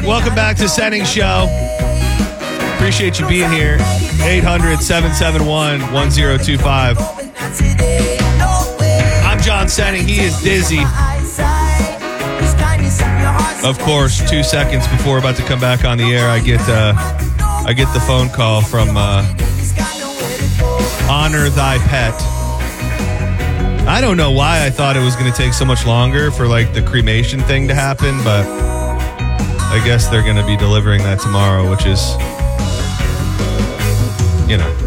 Welcome back to Senning Show. Appreciate you being here. 800-771-1025. I'm John Senning. He is Dizzy. Of course, 2 seconds before we're about to come back on the air, I get the phone call from Honor Thy Pet. I don't know why I thought it was going to take so much longer for like the cremation thing to happen, but I guess they're going to be delivering that tomorrow, which is, you know.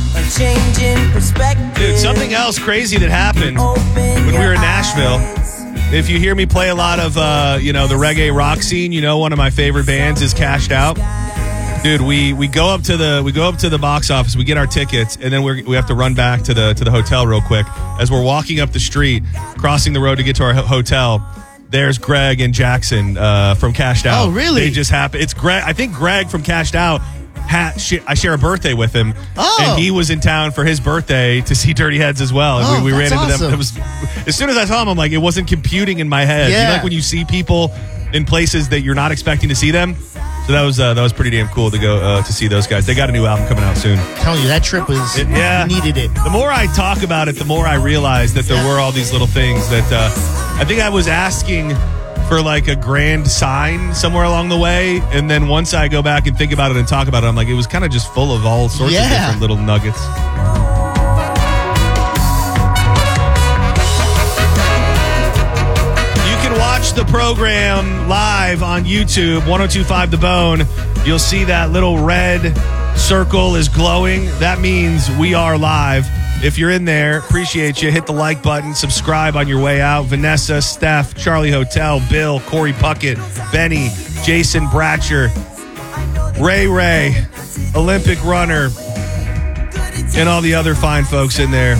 Dude, something else crazy that happened when we were in Nashville. If you hear me play a lot of, the reggae rock scene, one of my favorite bands is Cashed Out. Dude, we go up to the box office, we get our tickets, and then we have to run back to the hotel real quick. As we're walking up the street, crossing the road to get to our hotel, there's Greg and Jackson from Cashed Out. Oh, really? They just happened. It's Greg. I think Greg from Cashed Out. I share a birthday with him, and he was in town for his birthday to see Dirty Heads as well. And we ran into them. It was, as soon as I saw him, I'm like, it wasn't computing in my head. Yeah. You know, like when you see people in places that you're not expecting to see them. So that was pretty damn cool to go to see those guys. They got a new album coming out soon. I'm telling you, that trip was you needed it. The more I talk about it, the more I realize that there were all these little things that I think I was asking for like a grand sign somewhere along the way, and then once I go back and think about it and talk about it, I'm like, it was kind of just full of all sorts of different little nuggets. Watch the program live on YouTube, 1025 The Bone. You'll see that little red circle is glowing. That means we are live. If you're in there, appreciate you. Hit the like button, subscribe on your way out. Vanessa, Steph, Charlie Hotel, Bill, Corey Puckett, Benny, Jason Bratcher, Ray, Olympic runner, and all the other fine folks in there.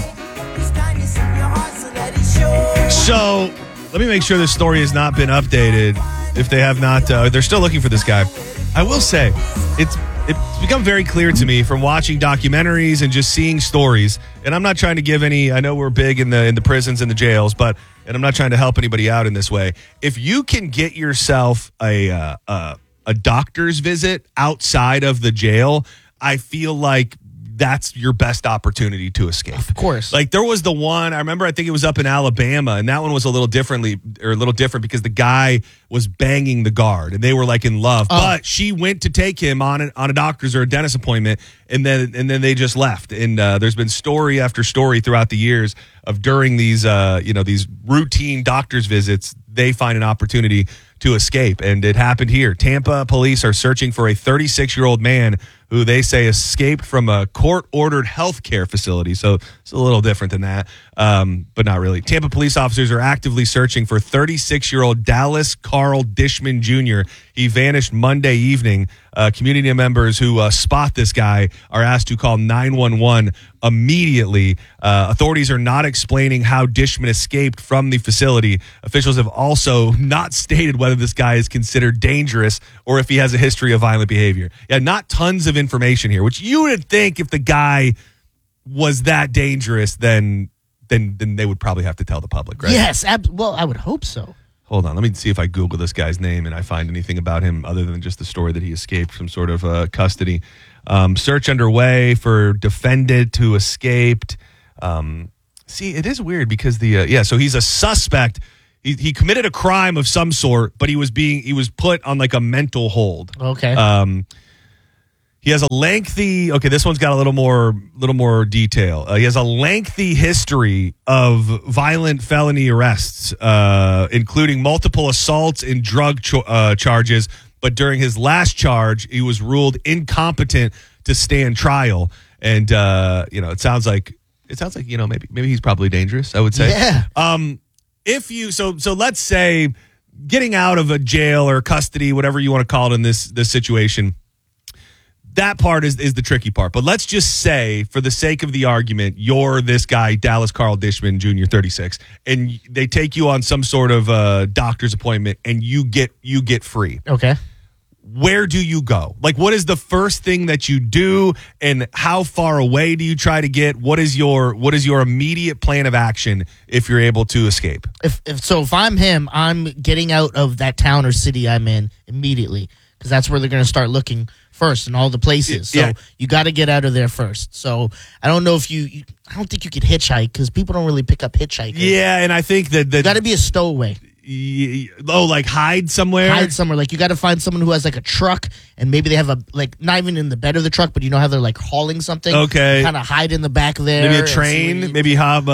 So, let me make sure this story has not been updated. If they have not, they're still looking for this guy. I will say, it's become very clear to me from watching documentaries and just seeing stories. And I'm not trying to give any. I know we're big in the prisons and the jails, and I'm not trying to help anybody out in this way. If you can get yourself a doctor's visit outside of the jail, I feel like that's your best opportunity to escape. Of course. Like there was the one, I remember, I think it was up in Alabama, and that one was a little different because the guy was banging the guard and they were like in love. But she went to take him on a doctor's or a dentist appointment, and then they just left. And there's been story after story throughout the years of during these these routine doctor's visits, they find an opportunity to escape. And it happened here. Tampa police are searching for a 36-year-old man who they say escaped from a court-ordered healthcare facility. So it's a little different than that, but not really. Tampa police officers are actively searching for 36-year-old Dallas Carl Dishman Jr. He vanished Monday evening. Community members who spot this guy are asked to call 911 immediately. Authorities are not explaining how Dishman escaped from the facility. Officials have also not stated whether this guy is considered dangerous or if he has a history of violent behavior. Yeah, not tons of information here, which you would think if the guy was that dangerous, then they would probably have to tell the public, right? Yes, well, I would hope so. Hold on, let me see if I Google this guy's name and I find anything about him other than just the story that he escaped from sort of custody. Search underway for defendant who escaped. See, it is weird because so he's a suspect. He committed a crime of some sort, but he was put on like a mental hold. Okay. He has a lengthy. Okay, this one's got a little more detail. He has a lengthy history of violent felony arrests, including multiple assaults and drug charges. But during his last charge, he was ruled incompetent to stand trial. And it sounds like maybe he's probably dangerous, I would say. Yeah. If you so let's say getting out of a jail or custody, whatever you want to call it in this situation. That part is the tricky part. But let's just say, for the sake of the argument, you're this guy, Dallas Carl Dishman Jr., 36, and they take you on some sort of doctor's appointment, and you get free. Okay. Where do you go? Like, what is the first thing that you do, and how far away do you try to get? What is your immediate plan of action if you're able to escape? If I'm him, I'm getting out of that town or city I'm in immediately. because that's where they're going to start looking first in all the places. So you got to get out of there first. So I don't know if I don't think you could hitchhike because people don't really pick up hitchhikers. Yeah, and I think that you got to be a stowaway. Like hide somewhere. Like you got to find someone who has like a truck, and maybe they have not even in the bed of the truck, but you know how they're like hauling something. Okay, kind of hide in the back there. Maybe a train. Maybe have do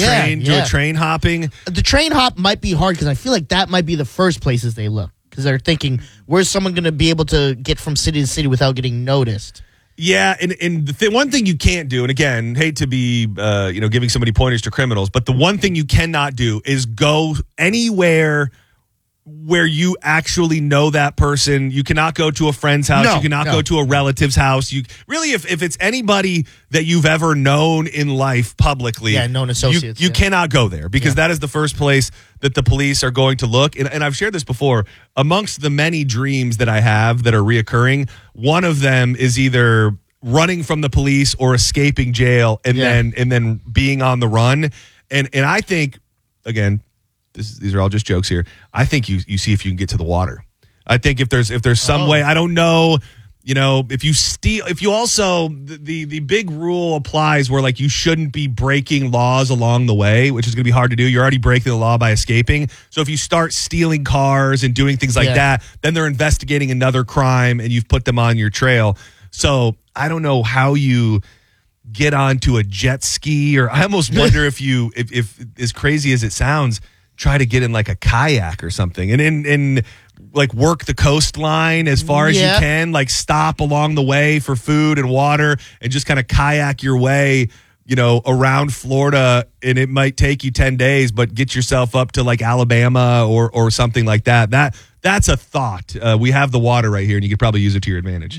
a train hopping. The train hop might be hard because I feel like that might be the first places they look because they're thinking, where's someone going to be able to get from city to city without getting noticed? Yeah, and one thing you can't do, and again, hate to be giving somebody pointers to criminals, but the one thing you cannot do is go anywhere where you actually know that person. You cannot go to a friend's house. You cannot go to a relative's house. You really, if it's anybody that you've ever known in life publicly, known associates, you cannot go there because that is the first place that the police are going to look. And I've shared this before. Amongst the many dreams that I have that are reoccurring, one of them is either running from the police or escaping jail and then being on the run. And I think, again, these are all just jokes here. I think you see if you can get to the water. I think if there's some way, I don't know, if you steal, if you also, the big rule applies where like you shouldn't be breaking laws along the way, which is going to be hard to do. You're already breaking the law by escaping. So if you start stealing cars and doing things like that, then they're investigating another crime and you've put them on your trail. So I don't know how you get onto a jet ski, or I almost wonder if as crazy as it sounds, try to get in like a kayak or something and like work the coastline as far as you can, like stop along the way for food and water and just kind of kayak your way, around Florida. And it might take you 10 days, but get yourself up to like Alabama or something like that. That's a thought. We have the water right here and you could probably use it to your advantage.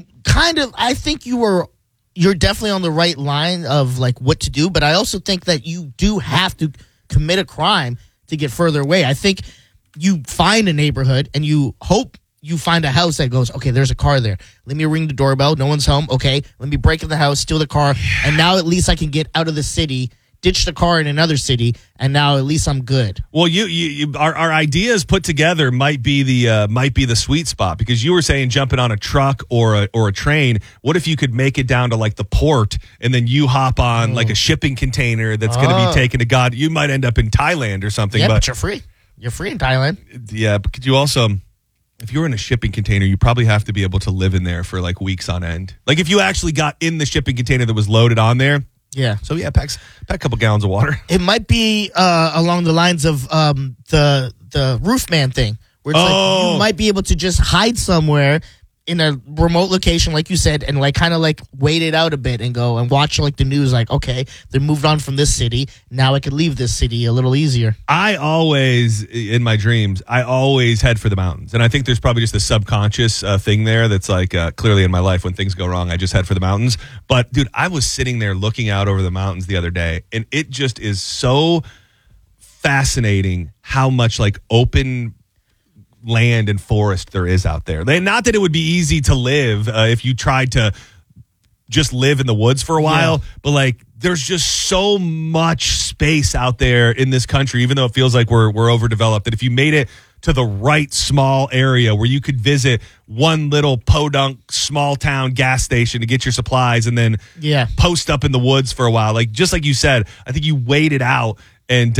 I think you're definitely on the right line of like what to do, but I also think that you do have to commit a crime to get further away. I think you find a neighborhood and you hope you find a house that goes, okay, there's a car there. Let me ring the doorbell. No one's home. Okay, let me break in the house, steal the car, and now at least I can get out of the city, ditch the car in another city, and now at least I'm good. Well, our ideas put together might be the sweet spot, because you were saying jumping on a truck or a train. What if you could make it down to like the port and then you hop on like a shipping container that's going to be taken to God? You might end up in Thailand or something. Yeah, but you're free. You're free in Thailand. Yeah, but could you also, if you're in a shipping container, you probably have to be able to live in there for like weeks on end. Like if you actually got in the shipping container that was loaded on there. Yeah. So pack a couple gallons of water. It might be along the lines of the roofman thing, where it's like you might be able to just hide somewhere in a remote location, like you said, and like kind of like wait it out a bit and go and watch like the news. Like, okay, they moved on from this city. Now I could leave this city a little easier. I always, in my dreams, head for the mountains, and I think there's probably just a subconscious thing there that's like clearly in my life when things go wrong, I just head for the mountains. But dude, I was sitting there looking out over the mountains the other day, and it just is so fascinating how much like open land and forest there is out there. Not that it would be easy to live if you tried to just live in the woods for a while, but like there's just so much space out there in this country, even though it feels like we're overdeveloped, that if you made it to the right small area where you could visit one little podunk small town gas station to get your supplies and then post up in the woods for a while, like just like you said, I think you wait it out. And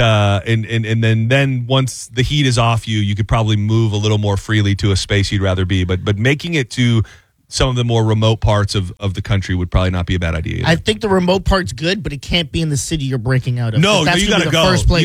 then once the heat is off you could probably move a little more freely to a space you'd rather be. But making it to some of the more remote parts of the country would probably not be a bad idea either. I think the remote part's good, but it can't be in the city you're breaking out of. No, you gotta go. First place. You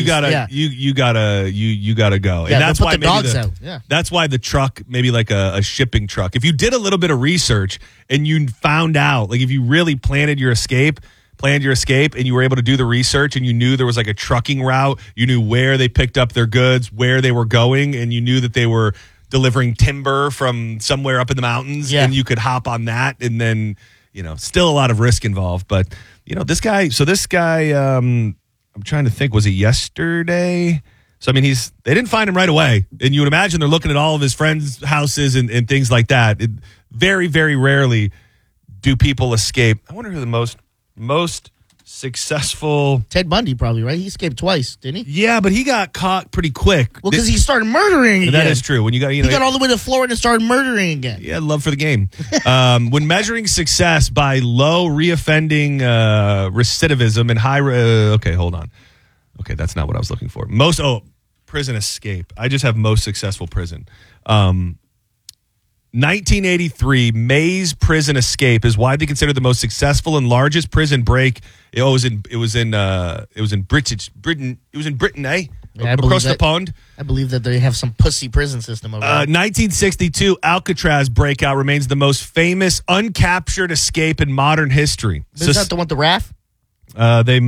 gotta go. Yeah, and that's why the dogs out. Yeah. That's why the truck, maybe like a shipping truck. If you did a little bit of research and you found out, like if you really planned your escape and you were able to do the research and you knew there was like a trucking route, you knew where they picked up their goods, where they were going, and you knew that they were delivering timber from somewhere up in the mountains, and you could hop on that, and then, still a lot of risk involved. But, this guy, I'm trying to think, was it yesterday? So, I mean, they didn't find him right away. And you would imagine they're looking at all of his friends' houses and things like that. Very, very rarely do people escape. I wonder who the most successful. Ted Bundy probably, right? He escaped twice, didn't he? Yeah, but he got caught pretty quick. Well, because he started murdering again. That is true. When you got, he got all the way to Florida and started murdering again. Yeah, love for the game. When measuring success by low reoffending recidivism and high. Okay, hold on. Okay, that's not what I was looking for. Prison escape. I just have most successful prison. 1983, Mays prison escape is widely considered the most successful and largest prison break. It was in Britain. It was in Britain, eh? Yeah, across the pond. I believe that they have some pussy prison system over there. 1962, Alcatraz breakout remains the most famous uncaptured escape in modern history. Is that the one with the raft? They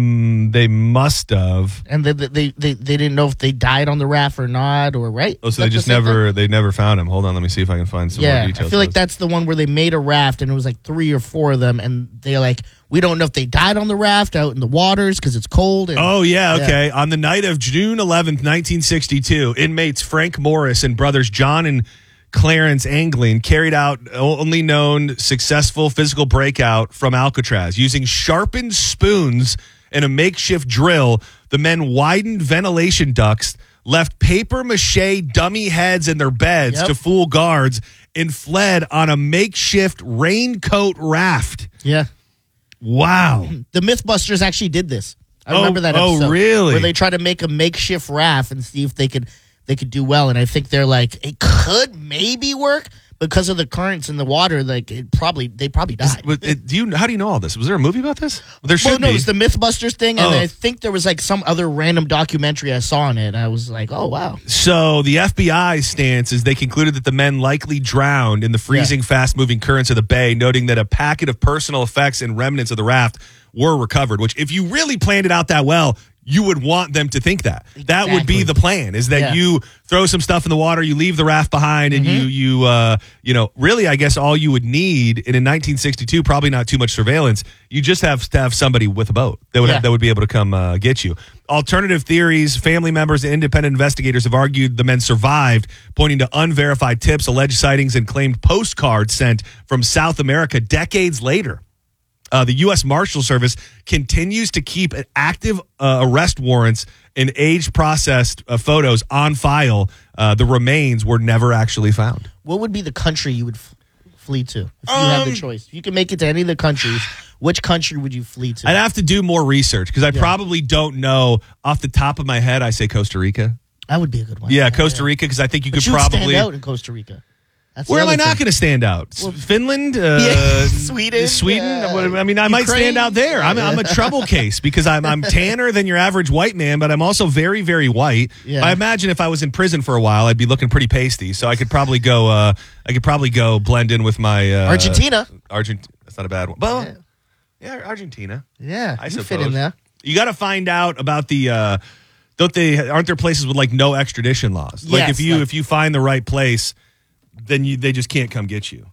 must have, and they didn't know if they died on the raft or not, or right. Oh, so they never found him. Hold on, let me see if I can find some more details. I feel like that's the one where they made a raft, and it was like 3 or 4 of them, and they're like, we don't know if they died on the raft out in the waters because it's cold. And, okay. On the night of June 11th, 1962, inmates Frank Morris and brothers John and Clarence Anglin carried out only known successful physical breakout from Alcatraz. Using sharpened spoons and a makeshift drill, the men widened ventilation ducts, left paper-mache dummy heads in their beds to fool guards, and fled on a makeshift raincoat raft. Yeah. Wow. The Mythbusters actually did this. I remember that episode. Oh, really? Where they tried to make a makeshift raft and see if they could do well, and I think they're like, it could maybe work because of the currents in the water. Like they probably died. How do you know all this? Was there a movie about this? There should be. It was the Mythbusters thing, and I think there was like some other random documentary I saw on it. And I was like, oh wow. So the FBI stance is they concluded that the men likely drowned in the freezing, fast-moving currents of the bay, noting that a packet of personal effects and remnants of the raft were recovered. Which, if you really planned it out that well, you would want them to think that. Exactly. That would be the plan, is that you throw some stuff in the water, you leave the raft behind, and you really, I guess all you would need, and in 1962, probably not too much surveillance, you just have to have somebody with a boat that would be able to come get you. Alternative theories, family members and independent investigators have argued the men survived, pointing to unverified tips, alleged sightings, and claimed postcards sent from South America decades later. The U.S. Marshal Service continues to keep active arrest warrants and age-processed photos on file. The remains were never actually found. What would be the country you would flee to if you had the choice? If you could make it to any of the countries, which country would you flee to? I'd have to do more research because I probably don't know off the top of my head. I say Costa Rica. That would be a good one. Yeah, Costa Rica, because I think you could probably stand out in Costa Rica. Where am I not going to stand out? Finland? Sweden? I mean, I might stand out there. I'm a trouble case because I'm tanner than your average white man, but I'm also very, very white. Yeah. I imagine if I was in prison for a while, I'd be looking pretty pasty. So I could probably go blend in with my Argentina. That's not a bad one. Well, yeah, Argentina. Yeah, I suppose. fit in there. You got to find out about the. Aren't there places with like no extradition laws? Like if you find the right place, then they just can't come get you.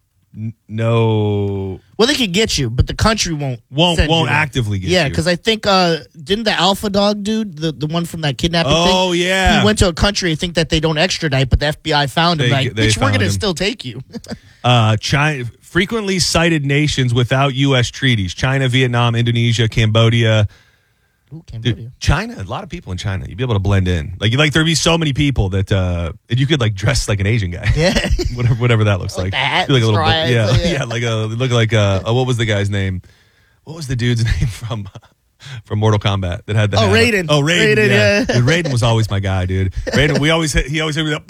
No. Well, they could get you, but the country won't actively get you. Yeah, because I think didn't the Alpha Dog dude, the one from that kidnapping thing? Oh yeah, he went to a country. I think that they don't extradite, but the FBI found him. We're going to still take you. China frequently cited nations without U.S. treaties: China, Vietnam, Indonesia, Cambodia. Ooh, Cambodia. Dude, China, a lot of people in China. You'd be able to blend in. Like there'd be so many people that you could like dress like an Asian guy. Yeah, whatever that looks like. The hat, like a little bit, look like what was the guy's name? What was the dude's name from Mortal Kombat that had the hat? Raiden. Oh, Raiden. Yeah. Dude, Raiden was always my guy, dude. Raiden. He always hit me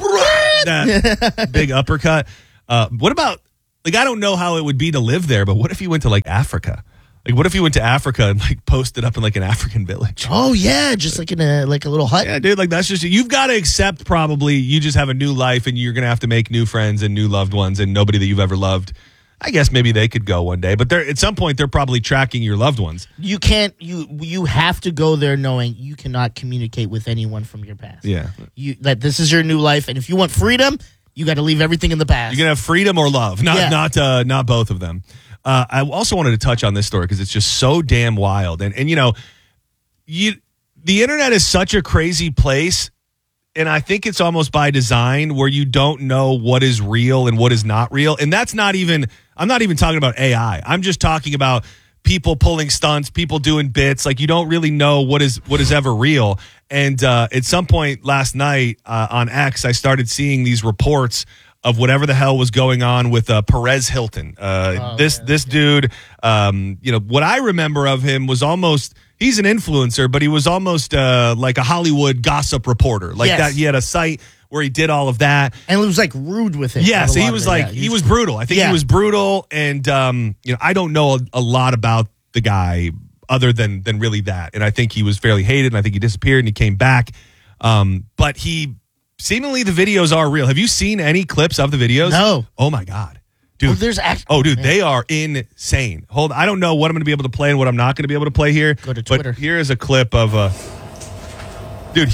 that big uppercut. What about I don't know how it would be to live there, but what if you went to like Africa? Like, what if you went to Africa and like posted up in like an African village? Oh yeah, just like in a little hut. Yeah, dude. Like that's just you've got to accept. Probably you just have a new life and you're gonna have to make new friends and new loved ones and nobody that you've ever loved. I guess maybe they could go one day, but at some point they're probably tracking your loved ones. You can't. You have to go there knowing you cannot communicate with anyone from your past. Yeah, that this is your new life, and if you want freedom, you got to leave everything in the past. You're gonna have freedom or love, not both of them. I also wanted to touch on this story because it's just so damn wild. And the internet is such a crazy place. And I think it's almost by design where you don't know what is real and what is not real. And I'm not even talking about AI. I'm just talking about people pulling stunts, people doing bits. Like, you don't really know what is ever real. And at some point last night on X, I started seeing these reports of whatever the hell was going on with Perez Hilton. This dude, what I remember of him was almost, he's an influencer, but he was almost like a Hollywood gossip reporter. Like that, he had a site where he did all of that. And it was like rude with it. Yes, he was he was brutal. I think he was brutal. And, I don't know a lot about the guy other than really that. And I think he was fairly hated, and I think he disappeared and he came back. But seemingly the videos are real. Have you seen any clips of the videos? No. Oh my God. Dude. They are insane. I don't know what I'm going to be able to play and what I'm not going to be able to play here. Go to Twitter. But here is a clip of dude,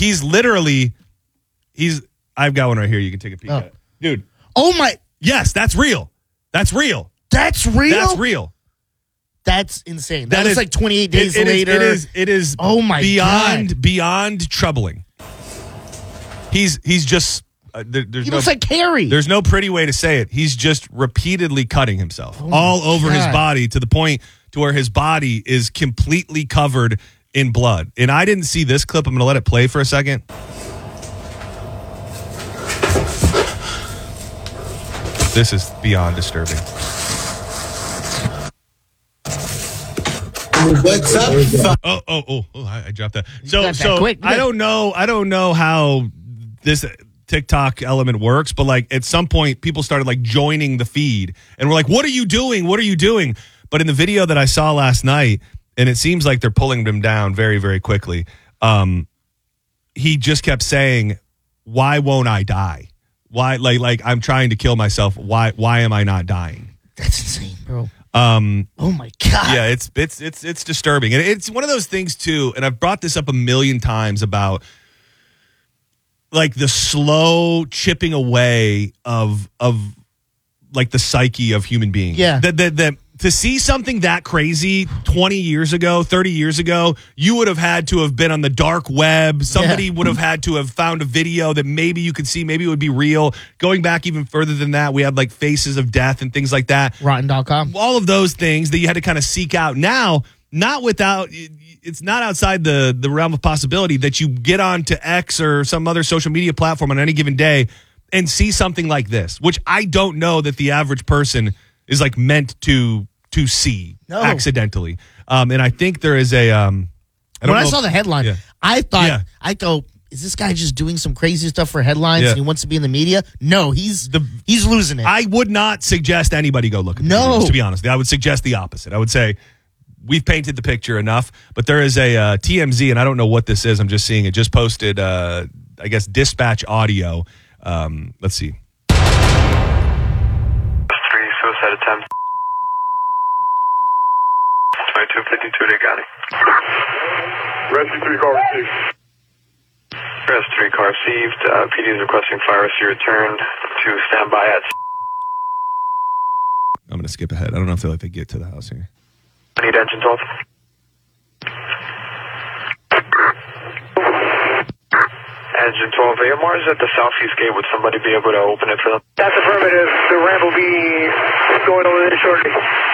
I've got one right here you can take a peek at. Dude. Oh my. Yes, that's real. That's real. That's real? That's real. That's insane. That was like 28 days later. It is oh my beyond troubling. He's just he looks like Carrie. There's no pretty way to say it. He's just repeatedly cutting himself all over his body to the point to where his body is completely covered in blood. And I didn't see this clip. I'm going to let it play for a second. This is beyond disturbing. What's up? Oh! I dropped that. So quick. I don't know how this TikTok element works, but like at some point people started like joining the feed and we're like, "What are you doing? What are you doing?" But in the video that I saw last night, and it seems like they're pulling him down very, very quickly. He just kept saying, "Why won't I die? Why like I'm trying to kill myself? Why am I not dying?" That's insane, bro. Oh my God. Yeah, it's disturbing. And it's one of those things too, and I've brought this up a million times about like the slow chipping away of like the psyche of human beings. Yeah. That to see something that crazy 20 years ago, 30 years ago, you would have had to have been on the dark web. Somebody would have had to have found a video that maybe you could see, maybe it would be real. Going back even further than that, we had like Faces of Death and things like that. Rotten.com. All of those things that you had to kind of seek out. Now, it's not outside the realm of possibility that you get onto X or some other social media platform on any given day and see something like this, which I don't know that the average person is like meant to see accidentally. And I think there is a when I saw the headline, I thought I go, is this guy just doing some crazy stuff for headlines and he wants to be in the media? No, he's losing it. I would not suggest anybody go look at the videos, to be honest. I would suggest the opposite. I would say we've painted the picture enough, but there is a TMZ, and I don't know what this is. I'm just seeing it. Just posted, I guess, dispatch audio. Let's see. 3 suicide attempts. 2252, they got it. Rescue 3 car received. Rescue 3 car received. PD is requesting fire rescue return to standby at. I'm going to skip ahead. I don't know if they get to the house here. I need engine 12. Engine 12, AMR is at the southeast gate. Would somebody be able to open it for them? That's affirmative. The ramp will be going over there shortly.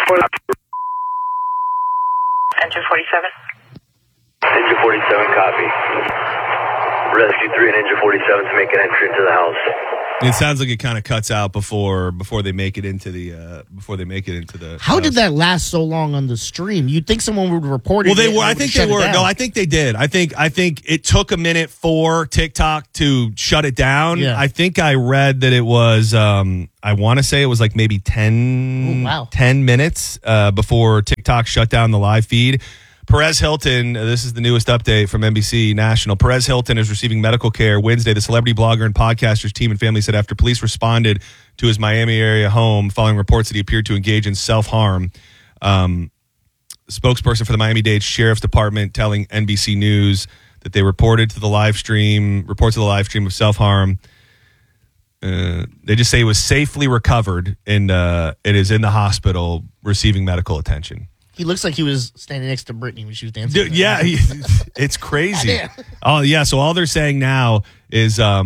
Engine 47. Engine 47, copy. Rescue 3 and Engine 47 to make an entry into the house. It sounds like it kind of cuts out before they make it into the How did that last so long on the stream? You'd think someone would report it. Well, they were. I think they were. No, I think they did. I think it took a minute for TikTok to shut it down. Yeah. I think I read that it was. I want to say it was like maybe 10 minutes before TikTok shut down the live feed. Perez Hilton, this is the newest update from NBC National. Perez Hilton is receiving medical care Wednesday. The celebrity blogger and podcaster's team and family said after police responded to his Miami area home following reports that he appeared to engage in self-harm. Spokesperson for the Miami-Dade Sheriff's Department telling NBC News that they reports of the live stream of self-harm. They just say he was safely recovered and it is in the hospital receiving medical attention. He looks like he was standing next to Britney when she was dancing. Dude, yeah, it's crazy. Oh, yeah. So all they're saying now is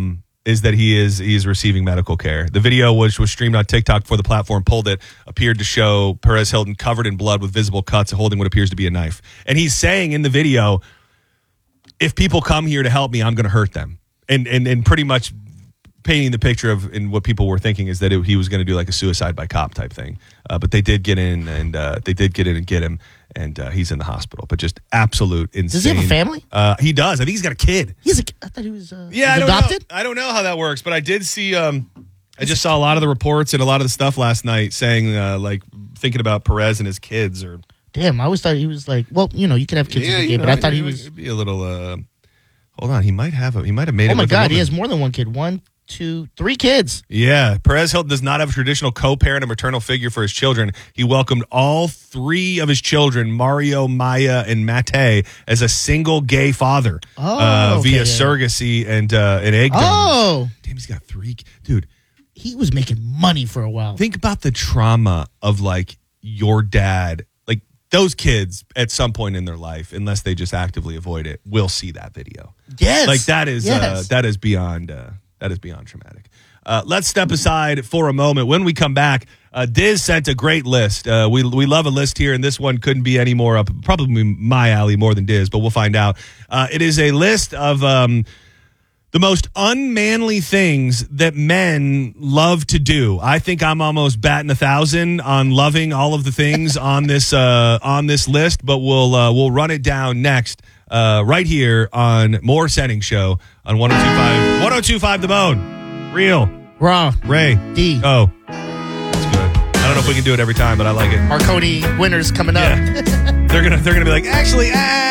is that he is receiving medical care. The video, which was streamed on TikTok before the platform pulled it, appeared to show Perez Hilton covered in blood with visible cuts holding what appears to be a knife. And he's saying in the video, if people come here to help me, I'm going to hurt them. And pretty much painting the picture of and what people were thinking is that he was going to do like a suicide by cop type thing. But they did get in and get him. And he's in the hospital, but just absolute insane. Does he have a family? He does. I think he's got a kid. I thought he was adopted. I don't know how that works, but I did see. I just saw a lot of the reports and a lot of the stuff last night saying like thinking about Perez and his kids. Or damn, I always thought he was like, well, you can have kids in the game, but I thought he was be a little. Hold on, he might have made it. Oh my God, he has more than one kid. 1, 2, 3 kids. Yeah, Perez Hilton does not have a traditional co-parent or maternal figure for his children. He welcomed all 3 of his children, Mario, Maya, and Mate, as a single gay father via surrogacy and egg donors. Oh, damn, he's got 3, dude. He was making money for a while. Think about the trauma of like your dad. Like those kids at some point in their life, unless they just actively avoid it, will see that video. Yes, like that is beyond. That is beyond traumatic. Let's step aside for a moment. When we come back, Diz sent a great list. We love a list here, and this one couldn't be any more up. Probably my alley more than Diz, but we'll find out. It is a list of the most unmanly things that men love to do. I think I'm almost batting 1,000 on loving all of the things on this list, but we'll run it down next. Right here on More Setting Show on 102.5 The Bone. Real. Raw. Ray. D. Oh. That's good. I don't know if we can do it every time, but I like it. Marconi winners coming up. Yeah. They're gonna be like, actually,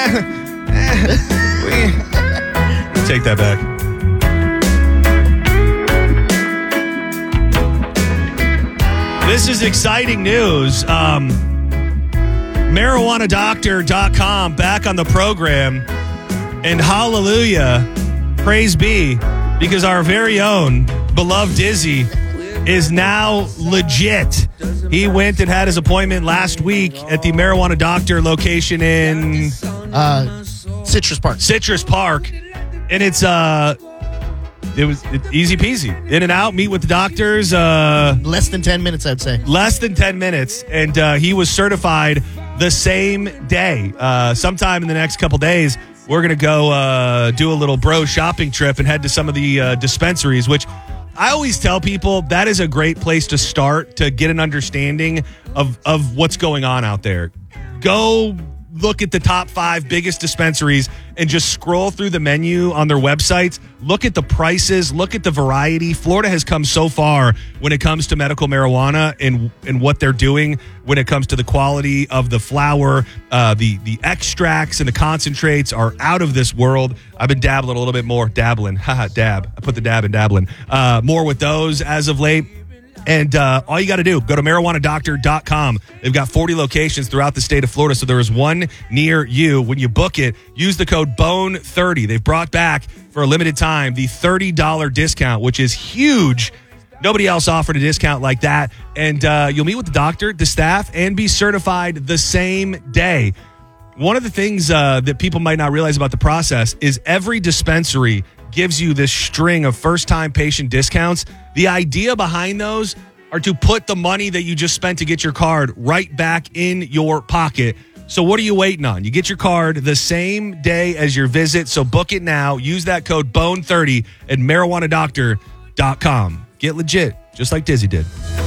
we take that back. This is exciting news. MarijuanaDoctor.com back on the program, and hallelujah, praise be, because our very own beloved Dizzy is now legit. He went and had his appointment last week at the Marijuana Doctor location in Citrus Park, and it's easy peasy, in and out, meet with the doctors. Less than 10 minutes, I'd say. Less than 10 minutes, and he was certified the same day. Sometime in the next couple days, we're going to go do a little bro shopping trip and head to some of the dispensaries, which I always tell people that is a great place to start to get an understanding of what's going on out there. Go look at the top 5 biggest dispensaries and just scroll through the menu on their websites. Look at the prices. Look at the variety. Florida has come so far when it comes to medical marijuana and what they're doing when it comes to the quality of the flower. The extracts and the concentrates are out of this world. I've been dabbling a little bit more. Dabbling. Haha, dab. I put the dab in dabbling. More with those as of late. And all you got to do, go to MarijuanaDoctor.com. They've got 40 locations throughout the state of Florida, so there is one near you. When you book it, use the code BONE30. They've brought back, for a limited time, the $30 discount, which is huge. Nobody else offered a discount like that. And you'll meet with the doctor, the staff, and be certified the same day. One of the things that people might not realize about the process is every dispensary gives you this string of first-time patient discounts. The idea behind those are to put the money that you just spent to get your card right back in your pocket. So what are you waiting on? You get your card the same day as your visit, so book it now. Use that code BONE30 at MarijuanaDoctor.com. Get legit, just like Dizzy did.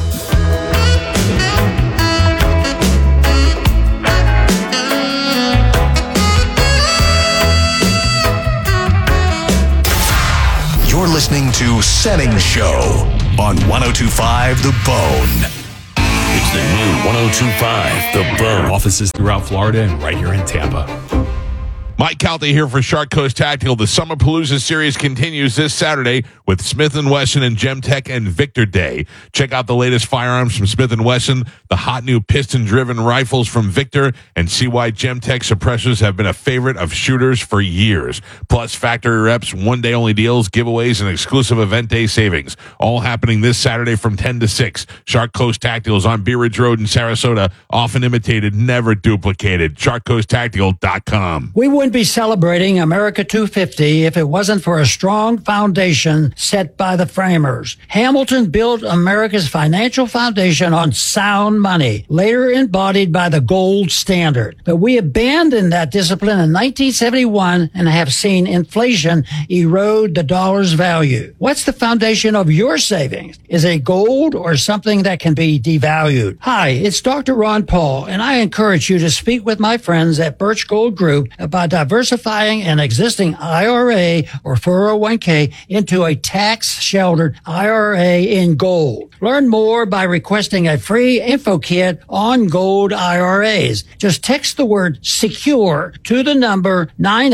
You're listening to Setting Show on 102.5 The Bone. It's the new 102.5 The Bone. Offices throughout Florida and right here in Tampa. Mike Calta here for Shark Coast Tactical. The Summerpalooza series continues this Saturday with Smith & Wesson and Gemtech and Victor Day. Check out the latest firearms from Smith & Wesson, the hot new piston-driven rifles from Victor, and see why Gemtech suppressors have been a favorite of shooters for years. Plus factory reps, one-day-only deals, giveaways, and exclusive event day savings. All happening this Saturday from 10 to 6. Shark Coast Tactical is on Bee Ridge Road in Sarasota. Often imitated, never duplicated. SharkCoastTactical.com. We wouldn't wouldn't be celebrating America 250 if it wasn't for a strong foundation set by the framers. Hamilton built America's financial foundation on sound money, later embodied by the gold standard. But we abandoned that discipline in 1971 and have seen inflation erode the dollar's value. What's the foundation of your savings? Is it gold or something that can be devalued? Hi, it's Dr. Ron Paul, and I encourage you to speak with my friends at Birch Gold Group about diversifying an existing IRA or 401k into a tax-sheltered IRA in gold. Learn more by requesting a free info kit on gold IRAs. Just text the word SECURE to the number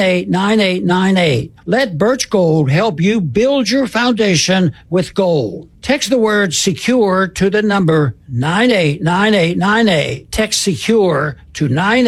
989898. Let Birch Gold help you build your foundation with gold. Text the word SECURE to the number 989898. Text SECURE to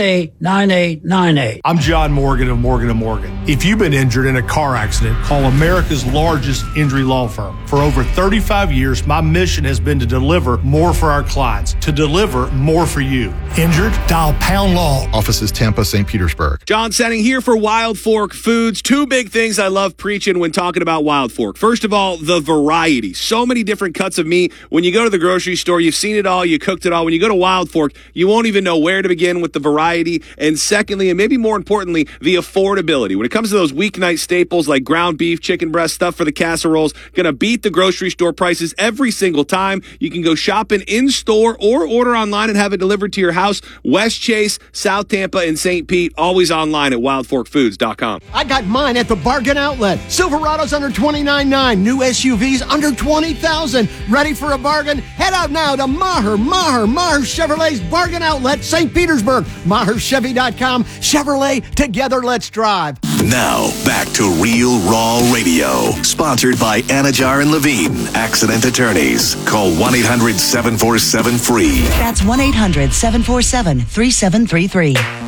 989898. I'm John Morgan of Morgan & Morgan. If you've been injured in a car accident, call America's largest injury law firm. For over 35 years, my mission has been to deliver more for our clients, to deliver more for you. Injured? Dial Pound Law. Offices Tampa, St. Petersburg. John Senning here for Wild Fork Foods. Two big things I love preaching when talking about Wild Fork. First of all, the variety. So many different cuts of meat. When you go to the grocery store, you've seen it all, you cooked it all. When you go to Wild Fork, you won't even know where to begin with the variety. And secondly, and maybe more importantly, the affordability. When it comes to those weeknight staples like ground beef, chicken breast, stuff for the casseroles, gonna beat the grocery store prices every single time. You can go shopping in store or order online and have it delivered to your house. West Chase, South Tampa, and St. Pete, always online at wildforkfoods.com. I got mine at the Bargain Outlet. Silverado's under $29,900. New SUVs under $20,000. Ready for a bargain? Head out now to Maher Chevrolet's Bargain Outlet, St. Petersburg. MaherChevy.com. Chevrolet, together let's drive. Now, back to Real Raw Radio. Sponsored by Anajar and Levine, Accident Attorneys. Call 1-800-747-FREE. That's 1-800-747-3733.